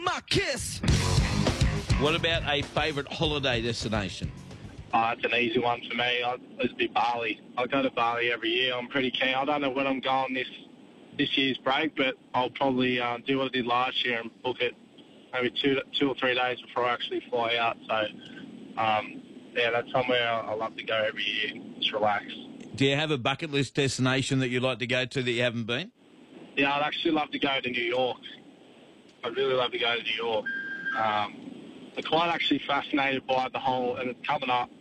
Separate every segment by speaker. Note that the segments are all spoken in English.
Speaker 1: My kiss.
Speaker 2: What about a favourite holiday destination?
Speaker 3: It's an easy one for me. It'd be Bali. I go to Bali every year. I'm pretty keen. I don't know when I'm going this year's break, but I'll probably do what I did last year and book it maybe two or 3 days before I actually fly out. So, that's somewhere I love to go every year. Just relax.
Speaker 2: Do you have a bucket list destination that you'd like to go to that you haven't been?
Speaker 3: Yeah, I'd actually love to go to New York. I'd really love to go to New York. I'm quite actually fascinated by the whole, and it's coming up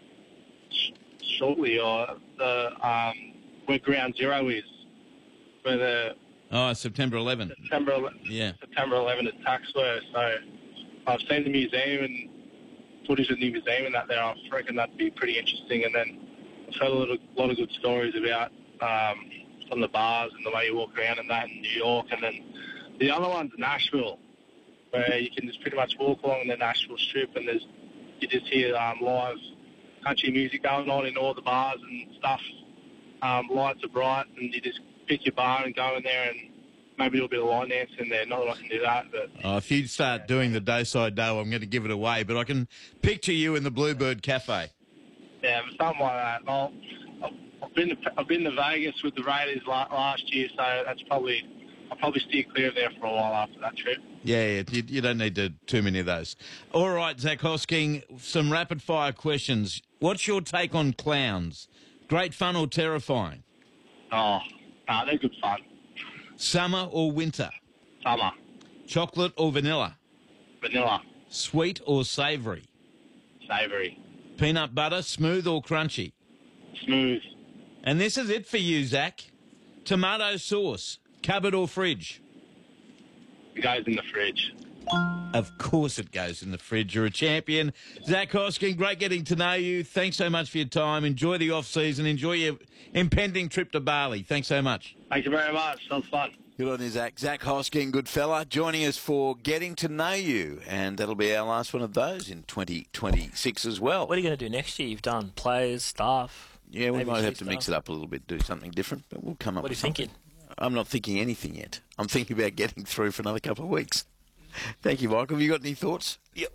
Speaker 3: shortly, or where Ground Zero is, where
Speaker 2: September 11.
Speaker 3: September 11 attacks were. So I've seen the museum and footage of the museum and that there. I reckon that'd be pretty interesting. And then I've heard a lot of good stories about from the bars and the way you walk around and that in New York. And then the other one's Nashville, where you can just pretty much walk along the Nashville Strip and you just hear live country music going on in all the bars and stuff. Lights are bright and you just pick your bar and go in there and maybe do a bit of line dancing in there. Not that I can do that, but...
Speaker 2: if you start doing the Doside Dough, I'm going to give it away, but I can picture you in the Bluebird Cafe.
Speaker 3: Yeah, something like that. I've been to Vegas with the Raiders last year, so I'll probably steer clear of there for a while after that trip.
Speaker 2: Yeah, you don't need too many of those. All right, Zach Hosking, some rapid-fire questions. What's your take on clowns? Great fun or terrifying?
Speaker 3: They're good fun.
Speaker 2: Summer or winter?
Speaker 3: Summer.
Speaker 2: Chocolate or vanilla?
Speaker 3: Vanilla.
Speaker 2: Sweet or savoury?
Speaker 3: Savoury.
Speaker 2: Peanut butter, smooth or crunchy?
Speaker 3: Smooth.
Speaker 2: And this is it for you, Zach. Tomato sauce, cupboard or fridge?
Speaker 3: It goes in the fridge.
Speaker 2: Of course it goes in the fridge. You're a champion. Zach Hosking, great getting to know you. Thanks so much for your time. Enjoy the off-season. Enjoy your impending trip to Bali. Thanks so much.
Speaker 3: Thank you very much. That was fun.
Speaker 2: Good on you, Zach. Zach Hosking, good fella, joining us for Getting to Know You. And that'll be our last one of those in 2026 as well.
Speaker 4: What are you going to do next year? You've done players, staff.
Speaker 2: Yeah, we might have to mix it up a little bit, do something different, but we'll come up with something.
Speaker 4: What are you thinking?
Speaker 2: I'm not thinking anything yet. I'm thinking about getting through for another couple of weeks. Thank you, Michael. Have you got any thoughts?
Speaker 4: Yeah,